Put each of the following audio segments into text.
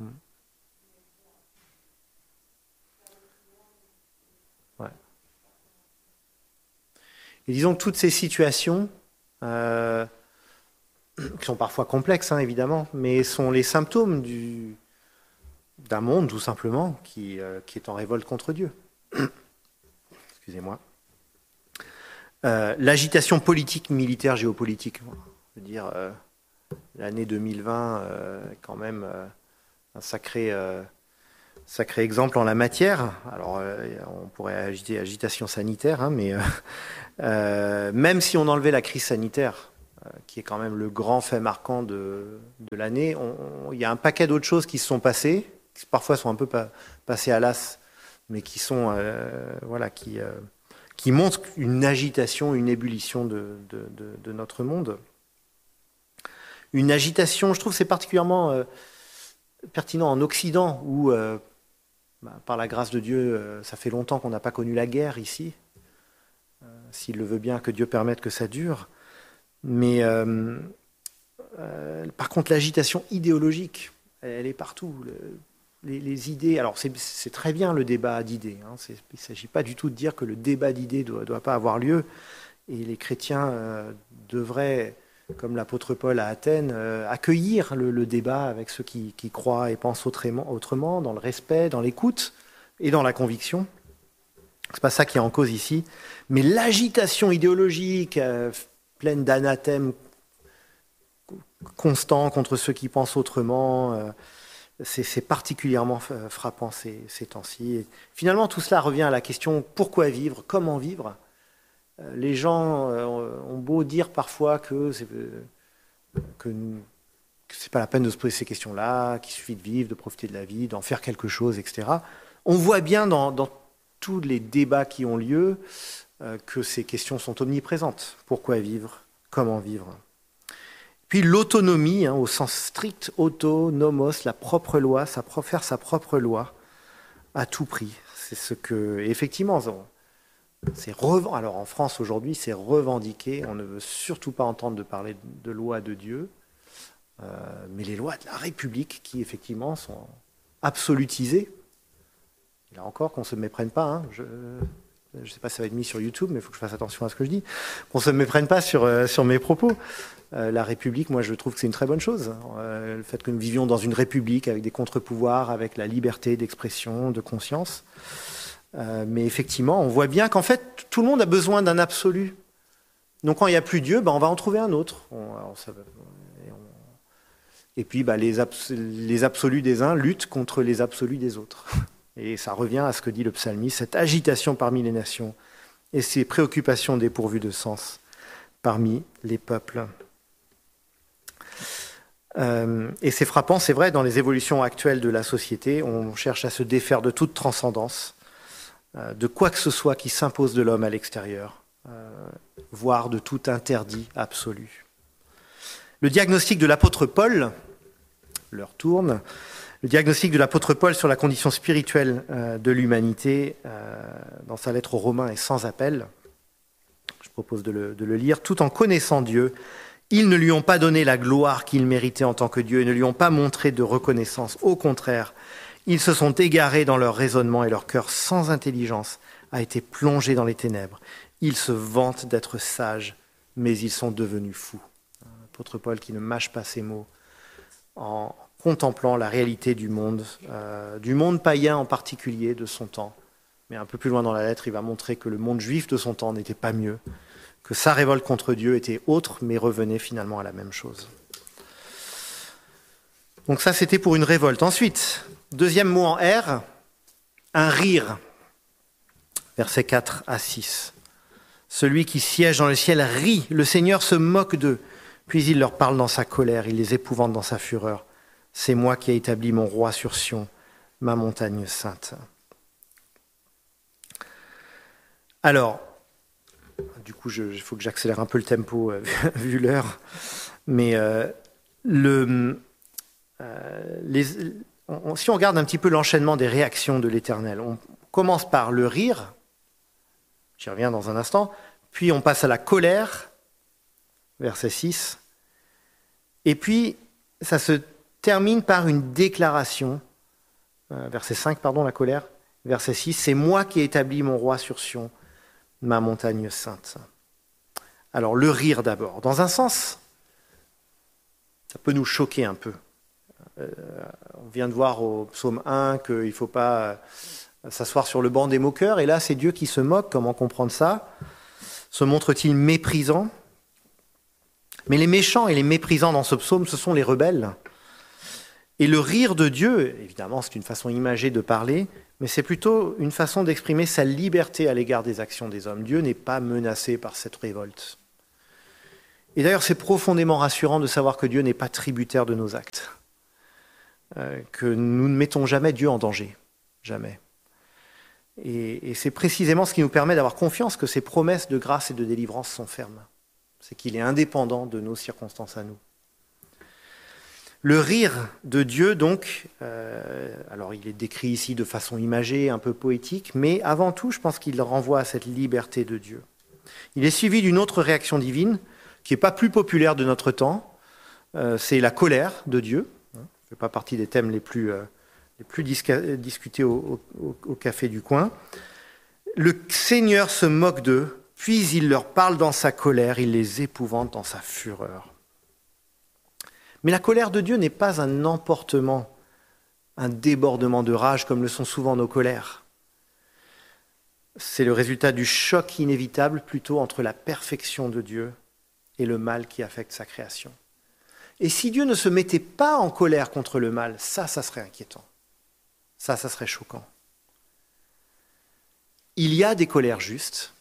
Ouais. Et disons que toutes ces situations, qui sont parfois complexes, hein, évidemment, mais sont les symptômes d'un monde, tout simplement, qui est en révolte contre Dieu. Excusez-moi. L'agitation politique, militaire, géopolitique. Je veux dire, l'année 2020 est quand même un sacré exemple en la matière. Alors, on pourrait agiter agitation sanitaire, hein, mais même si on enlevait la crise sanitaire, qui est quand même le grand fait marquant de l'année, il y a un paquet d'autres choses qui se sont passées, qui parfois sont un peu passées à l'as, mais qui sont, voilà, qui montrent une agitation, une ébullition de notre monde. Une agitation, je trouve, c'est particulièrement pertinent en Occident, où, par la grâce de Dieu, ça fait longtemps qu'on n'a pas connu la guerre ici. S'il le veut bien, que Dieu permette que ça dure. Mais par contre, l'agitation idéologique, elle est partout. Les idées, alors c'est très bien le débat d'idées. Hein, il ne s'agit pas du tout de dire que le débat d'idées ne doit pas avoir lieu. Et les chrétiens devraient, comme l'apôtre Paul à Athènes, accueillir le débat avec ceux qui croient et pensent autrement, dans le respect, dans l'écoute et dans la conviction. C'est pas ça qui est en cause ici. Mais l'agitation idéologique, pleine d'anathèmes constants contre ceux qui pensent autrement, c'est particulièrement frappant ces temps-ci. Et finalement, tout cela revient à la question pourquoi vivre, comment vivre. Les gens ont beau dire parfois que c'est pas la peine de se poser ces questions-là, qu'il suffit de vivre, de profiter de la vie, d'en faire quelque chose, etc. On voit bien dans tous les débats qui ont lieu que ces questions sont omniprésentes. Pourquoi vivre? Comment vivre? Puis l'autonomie, hein, au sens strict, nomos, la propre loi, faire sa propre loi à tout prix. C'est ce que, effectivement, alors en France aujourd'hui, c'est revendiqué. On ne veut surtout pas entendre de parler de loi de Dieu, mais les lois de la République qui, effectivement, sont absolutisées. Là encore, qu'on ne se méprenne pas. Hein, je ne sais pas si ça va être mis sur YouTube, mais il faut que je fasse attention à ce que je dis. Qu'on ne se méprenne pas sur mes propos. La République, moi, je trouve que c'est une très bonne chose. Le fait que nous vivions dans une République avec des contre-pouvoirs, avec la liberté d'expression, de conscience. Mais effectivement, on voit bien qu'en fait, tout le monde a besoin d'un absolu. Donc quand il n'y a plus Dieu, on va en trouver un autre. Et puis les absolus des uns luttent contre les absolus des autres. Et ça revient à ce que dit le psalmiste, cette agitation parmi les nations et ces préoccupations dépourvues de sens parmi les peuples. Et c'est frappant, c'est vrai, dans les évolutions actuelles de la société, on cherche à se défaire de toute transcendance, de quoi que ce soit qui s'impose de l'homme à l'extérieur, voire de tout interdit absolu. Le diagnostic de l'apôtre Paul, l'heure tourne, le diagnostic de l'apôtre Paul sur la condition spirituelle de l'humanité, dans sa lettre aux Romains, est sans appel. Je propose de le lire. Tout en connaissant Dieu, ils ne lui ont pas donné la gloire qu'il méritait en tant que Dieu et ne lui ont pas montré de reconnaissance. Au contraire, ils se sont égarés dans leur raisonnement et leur cœur sans intelligence a été plongé dans les ténèbres. Ils se vantent d'être sages, mais ils sont devenus fous. L'apôtre Paul qui ne mâche pas ses mots en contemplant la réalité du monde païen en particulier de son temps. Mais un peu plus loin dans la lettre, il va montrer que le monde juif de son temps n'était pas mieux, que sa révolte contre Dieu était autre, mais revenait finalement à la même chose. Donc ça, c'était pour une révolte. Ensuite, deuxième mot en R, un rire. Versets 4 à 6. Celui qui siège dans le ciel rit, le Seigneur se moque d'eux, puis il leur parle dans sa colère, il les épouvante dans sa fureur. C'est moi qui ai établi mon roi sur Sion, ma montagne sainte. Alors, du coup, il faut que j'accélère un peu le tempo vu l'heure, mais si on regarde un petit peu l'enchaînement des réactions de l'Éternel, on commence par le rire, j'y reviens dans un instant, puis on passe à la colère, verset 6, et puis ça se termine par une déclaration. Verset 5, pardon, la colère. Verset 6, c'est moi qui ai établi mon roi sur Sion, ma montagne sainte. Alors, le rire d'abord. Dans un sens, ça peut nous choquer un peu. On vient de voir au psaume 1 qu'il ne faut pas s'asseoir sur le banc des moqueurs. Et là, c'est Dieu qui se moque. Comment comprendre ça? Se montre-t-il méprisant? Mais les méchants et les méprisants dans ce psaume, ce sont les rebelles. Et le rire de Dieu, évidemment, c'est une façon imagée de parler, mais c'est plutôt une façon d'exprimer sa liberté à l'égard des actions des hommes. Dieu n'est pas menacé par cette révolte. Et d'ailleurs, c'est profondément rassurant de savoir que Dieu n'est pas tributaire de nos actes. Que nous ne mettons jamais Dieu en danger. Jamais. Et c'est précisément ce qui nous permet d'avoir confiance que ses promesses de grâce et de délivrance sont fermes. C'est qu'il est indépendant de nos circonstances à nous. Le rire de Dieu, donc, alors il est décrit ici de façon imagée, un peu poétique, mais avant tout, je pense qu'il renvoie à cette liberté de Dieu. Il est suivi d'une autre réaction divine, qui n'est pas plus populaire de notre temps, c'est la colère de Dieu. Ça ne fait pas partie des thèmes les plus discutés au café du coin. Le Seigneur se moque d'eux, puis il leur parle dans sa colère, il les épouvante dans sa fureur. Mais la colère de Dieu n'est pas un emportement, un débordement de rage comme le sont souvent nos colères. C'est le résultat du choc inévitable plutôt entre la perfection de Dieu et le mal qui affecte sa création. Et si Dieu ne se mettait pas en colère contre le mal, ça serait inquiétant. Ça serait choquant. Il y a des colères justes.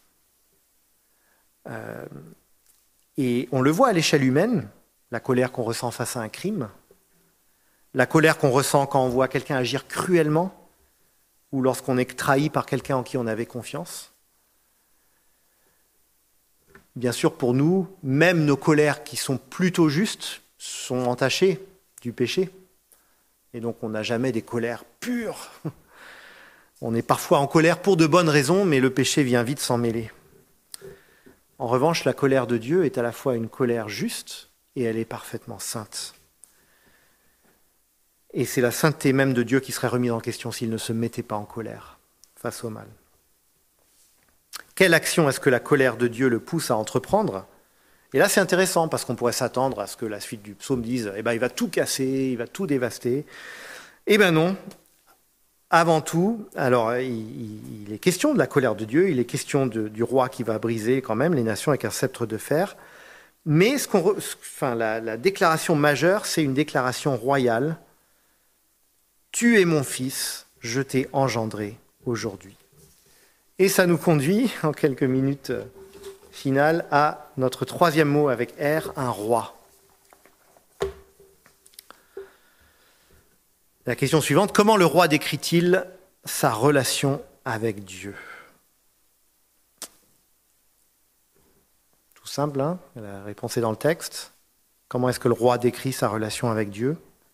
Et on le voit à l'échelle humaine, la colère qu'on ressent face à un crime, la colère qu'on ressent quand on voit quelqu'un agir cruellement, ou lorsqu'on est trahi par quelqu'un en qui on avait confiance. Bien sûr, pour nous, même nos colères qui sont plutôt justes sont entachées du péché. Et donc on n'a jamais des colères pures. On est parfois en colère pour de bonnes raisons, mais le péché vient vite s'en mêler. En revanche, la colère de Dieu est à la fois une colère juste et elle est parfaitement sainte. Et c'est la sainteté même de Dieu qui serait remise en question s'il ne se mettait pas en colère face au mal. Quelle action est-ce que la colère de Dieu le pousse à entreprendre? Et là, c'est intéressant parce qu'on pourrait s'attendre à ce que la suite du psaume dise il va tout casser, il va tout dévaster. Eh bien non. Avant tout, alors il est question de la colère de Dieu, il est question du roi qui va briser quand même les nations avec un sceptre de fer. Mais la déclaration majeure, c'est une déclaration royale. Tu es mon fils, je t'ai engendré aujourd'hui. Et ça nous conduit, en quelques minutes finales, à notre troisième mot avec R, un roi. La question suivante, comment le roi décrit-il sa relation avec Dieu? Tout simple, hein? La réponse est dans le texte. Comment est-ce que le roi décrit sa relation avec Dieu?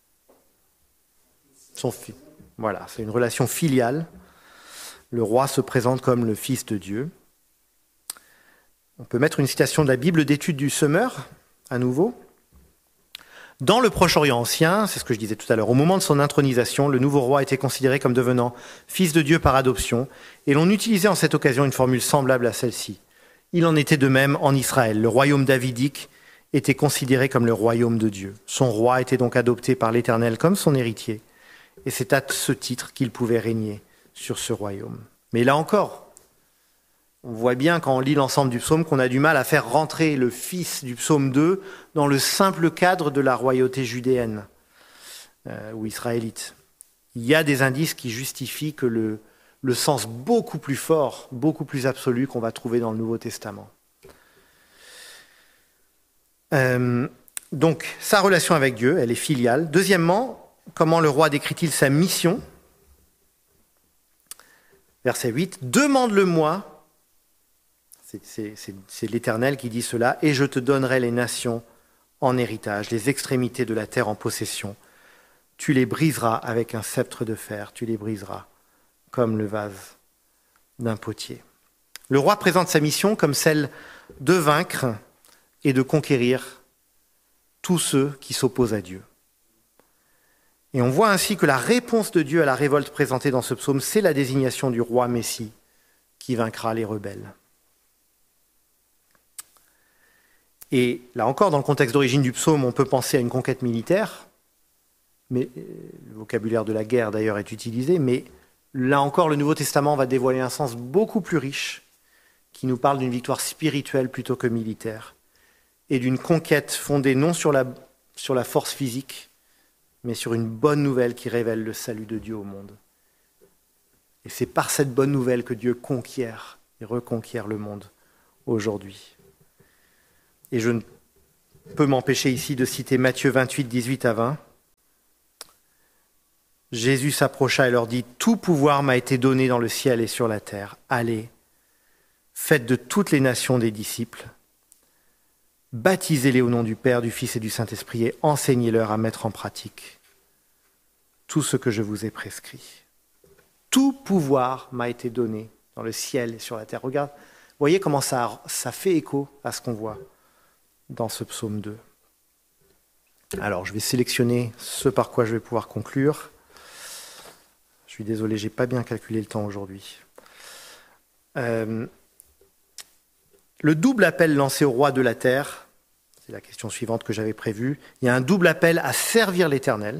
Voilà, c'est une relation filiale. Le roi se présente comme le fils de Dieu. On peut mettre une citation de la Bible d'études du Semeur, à nouveau. Dans le Proche-Orient ancien, c'est ce que je disais tout à l'heure, au moment de son intronisation, le nouveau roi était considéré comme devenant fils de Dieu par adoption, et l'on utilisait en cette occasion une formule semblable à celle-ci. Il en était de même en Israël. Le royaume davidique était considéré comme le royaume de Dieu. Son roi était donc adopté par l'Éternel comme son héritier, et c'est à ce titre qu'il pouvait régner sur ce royaume. Mais là encore, on voit bien quand on lit l'ensemble du psaume qu'on a du mal à faire rentrer le fils du psaume 2 dans le simple cadre de la royauté judéenne ou israélite. Il y a des indices qui justifient que le sens beaucoup plus fort, beaucoup plus absolu qu'on va trouver dans le Nouveau Testament. Donc, sa relation avec Dieu, elle est filiale. Deuxièmement, comment le roi décrit-il sa mission? Verset 8, « Demande-le-moi » C'est l'Éternel qui dit cela. « Et je te donnerai les nations en héritage, les extrémités de la terre en possession. Tu les briseras avec un sceptre de fer, tu les briseras comme le vase d'un potier. » Le roi présente sa mission comme celle de vaincre et de conquérir tous ceux qui s'opposent à Dieu. Et on voit ainsi que la réponse de Dieu à la révolte présentée dans ce psaume, c'est la désignation du roi Messie qui vaincra les rebelles. Et là encore, dans le contexte d'origine du psaume, on peut penser à une conquête militaire, mais le vocabulaire de la guerre d'ailleurs est utilisé, mais là encore, le Nouveau Testament va dévoiler un sens beaucoup plus riche, qui nous parle d'une victoire spirituelle plutôt que militaire, et d'une conquête fondée non sur la force physique, mais sur une bonne nouvelle qui révèle le salut de Dieu au monde. Et c'est par cette bonne nouvelle que Dieu conquiert et reconquiert le monde aujourd'hui. Et je ne peux m'empêcher ici de citer Matthieu 28, 18 à 20. Jésus s'approcha et leur dit « Tout pouvoir m'a été donné dans le ciel et sur la terre. Allez, faites de toutes les nations des disciples. Baptisez-les au nom du Père, du Fils et du Saint-Esprit et enseignez-leur à mettre en pratique tout ce que je vous ai prescrit. Tout pouvoir m'a été donné dans le ciel et sur la terre. » Regarde, voyez comment ça fait écho à ce qu'on voit dans ce psaume 2. Alors, je vais sélectionner ce par quoi je vais pouvoir conclure. Je suis désolé, je n'ai pas bien calculé le temps aujourd'hui. Le double appel lancé au roi de la terre, c'est la question suivante que j'avais prévue. Il y a un double appel à servir l'Éternel.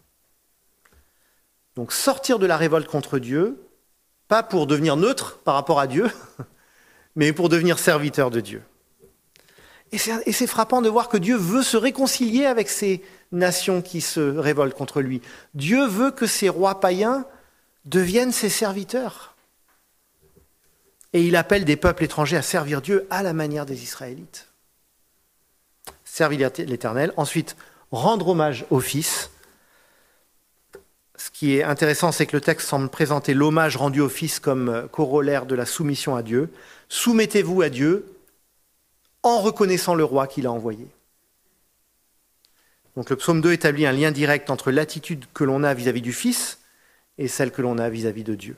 Donc sortir de la révolte contre Dieu, pas pour devenir neutre par rapport à Dieu, mais pour devenir serviteur de Dieu. Et c'est frappant de voir que Dieu veut se réconcilier avec ces nations qui se révoltent contre lui. Dieu veut que ces rois païens deviennent ses serviteurs. Et il appelle des peuples étrangers à servir Dieu à la manière des Israélites. Servir l'Éternel. Ensuite, rendre hommage au Fils. Ce qui est intéressant, c'est que le texte semble présenter l'hommage rendu au Fils comme corollaire de la soumission à Dieu. Soumettez-vous à Dieu en reconnaissant le roi qu'il a envoyé. Donc le psaume 2 établit un lien direct entre l'attitude que l'on a vis-à-vis du Fils et celle que l'on a vis-à-vis de Dieu.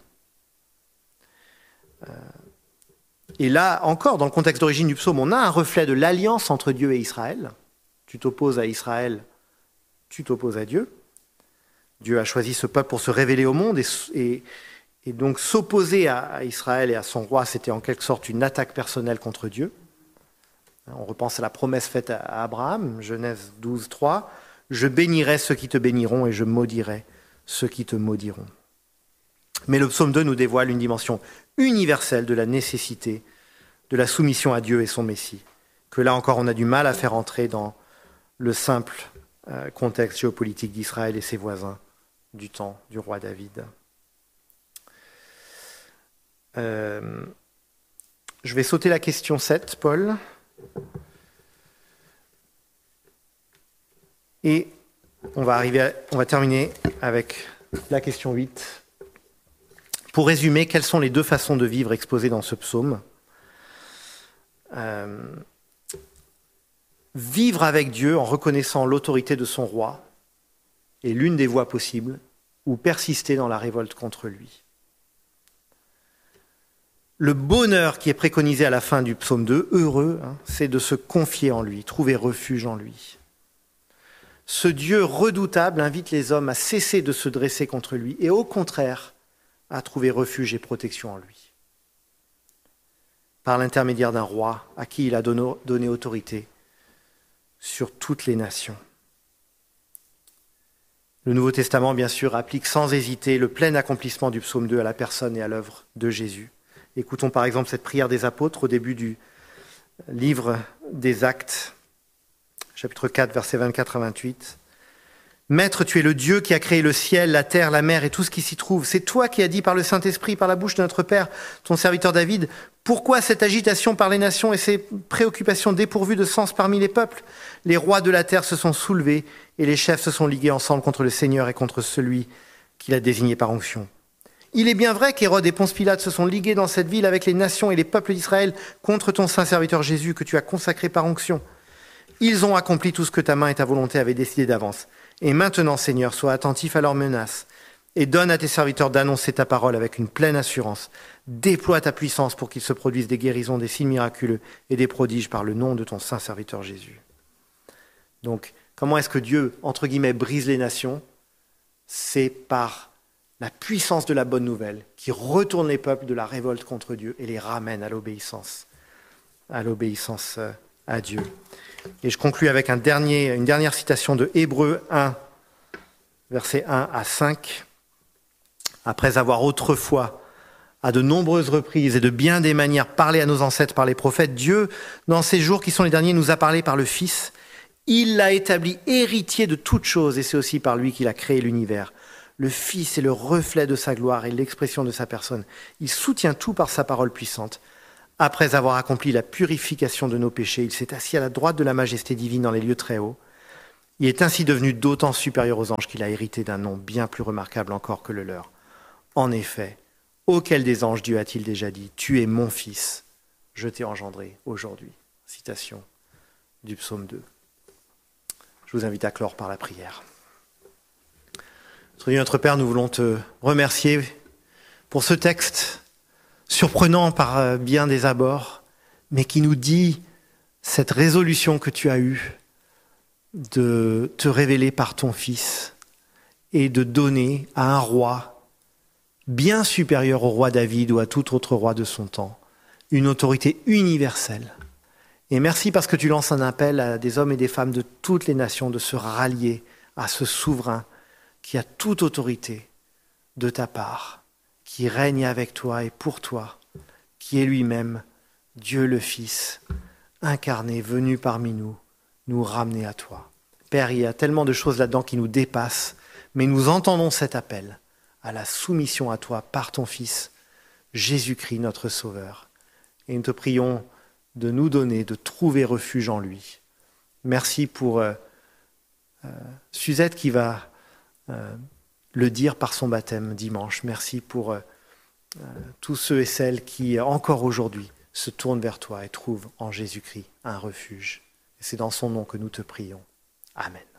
Et là encore, dans le contexte d'origine du psaume, on a un reflet de l'alliance entre Dieu et Israël. Tu t'opposes à Israël, tu t'opposes à Dieu. Dieu a choisi ce peuple pour se révéler au monde et donc s'opposer à Israël et à son roi, c'était en quelque sorte une attaque personnelle contre Dieu. On repense à la promesse faite à Abraham, Genèse 12, 3. « Je bénirai ceux qui te béniront et je maudirai ceux qui te maudiront. » Mais le psaume 2 nous dévoile une dimension universelle de la nécessité de la soumission à Dieu et son Messie, que là encore on a du mal à faire entrer dans le simple contexte géopolitique d'Israël et ses voisins du temps du roi David. Je vais sauter la question 7, Paul. Et on va terminer avec la question 8. Pour résumer, quelles sont les deux façons de vivre exposées dans ce psaume ? Vivre avec Dieu en reconnaissant l'autorité de son roi est l'une des voies possibles, ou persister dans la révolte contre lui. Le bonheur qui est préconisé à la fin du psaume 2, heureux, c'est de se confier en lui, trouver refuge en lui. Ce Dieu redoutable invite les hommes à cesser de se dresser contre lui et au contraire à trouver refuge et protection en lui. Par l'intermédiaire d'un roi à qui il a donné autorité sur toutes les nations. Le Nouveau Testament, bien sûr, applique sans hésiter le plein accomplissement du psaume 2 à la personne et à l'œuvre de Jésus. Écoutons par exemple cette prière des apôtres au début du livre des Actes, chapitre 4, versets 24 à 28. « Maître, tu es le Dieu qui a créé le ciel, la terre, la mer et tout ce qui s'y trouve. C'est toi qui as dit par le Saint-Esprit, par la bouche de notre Père, ton serviteur David, pourquoi cette agitation par les nations et ces préoccupations dépourvues de sens parmi les peuples ? Les rois de la terre se sont soulevés et les chefs se sont ligués ensemble contre le Seigneur et contre celui qu'il a désigné par onction. Il est bien vrai qu'Hérode et Ponce Pilate se sont ligués dans cette ville avec les nations et les peuples d'Israël contre ton saint serviteur Jésus que tu as consacré par onction. Ils ont accompli tout ce que ta main et ta volonté avaient décidé d'avance. Et maintenant, Seigneur, sois attentif à leurs menaces et donne à tes serviteurs d'annoncer ta parole avec une pleine assurance. Déploie ta puissance pour qu'il se produise des guérisons, des signes miraculeux et des prodiges par le nom de ton saint serviteur Jésus. » Donc, comment est-ce que Dieu, entre guillemets, brise les nations ? c'est par la puissance de la bonne nouvelle qui retourne les peuples de la révolte contre Dieu et les ramène à l'obéissance à Dieu. Et je conclus avec une dernière citation de Hébreux 1, versets 1 à 5. Après avoir autrefois, à de nombreuses reprises et de bien des manières, parlé à nos ancêtres par les prophètes, Dieu, dans ces jours qui sont les derniers, nous a parlé par le Fils. Il l'a établi héritier de toutes choses, et c'est aussi par lui qu'il a créé l'univers. Le Fils est le reflet de sa gloire et l'expression de sa personne. Il soutient tout par sa parole puissante. Après avoir accompli la purification de nos péchés, il s'est assis à la droite de la majesté divine dans les lieux très hauts. Il est ainsi devenu d'autant supérieur aux anges qu'il a hérité d'un nom bien plus remarquable encore que le leur. En effet, auquel des anges Dieu a-t-il déjà dit « Tu es mon Fils, je t'ai engendré aujourd'hui ». Citation du psaume 2. Je vous invite à clore par la prière. Notre Dieu, notre Père, nous voulons te remercier pour ce texte surprenant par bien des abords, mais qui nous dit cette résolution que tu as eue de te révéler par ton Fils et de donner à un roi bien supérieur au roi David ou à tout autre roi de son temps une autorité universelle. Et merci parce que tu lances un appel à des hommes et des femmes de toutes les nations de se rallier à ce souverain qui a toute autorité de ta part, qui règne avec toi et pour toi, qui est lui-même Dieu le Fils, incarné, venu parmi nous, nous ramener à toi. Père, il y a tellement de choses là-dedans qui nous dépassent, mais nous entendons cet appel à la soumission à toi par ton Fils, Jésus-Christ, notre Sauveur. Et nous te prions de nous donner, de trouver refuge en lui. Merci pour Suzette qui va le dire par son baptême dimanche. Merci pour tous ceux et celles qui, encore aujourd'hui, se tournent vers toi et trouvent en Jésus-Christ un refuge. Et c'est dans son nom que nous te prions. Amen.